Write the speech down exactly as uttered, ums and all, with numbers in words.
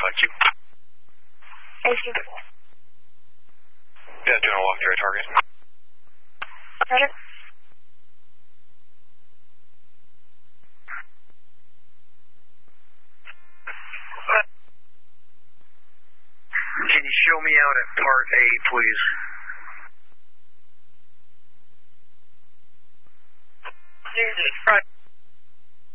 Thank you. Thank you. Yeah, doing a walk to our target. Roger. Can you show me out at Part A, please? Front.